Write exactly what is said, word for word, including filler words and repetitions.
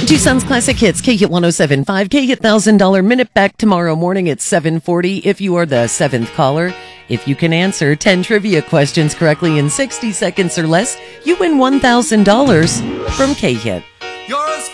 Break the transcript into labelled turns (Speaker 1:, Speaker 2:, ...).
Speaker 1: Tucson's Classic Hits, K Hit one oh seven point five, K Hit one thousand dollars Minute, back tomorrow morning at seven forty. If you are the seventh caller, if you can answer ten trivia questions correctly in sixty seconds or less, you win one thousand dollars from K Hit.
Speaker 2: You're as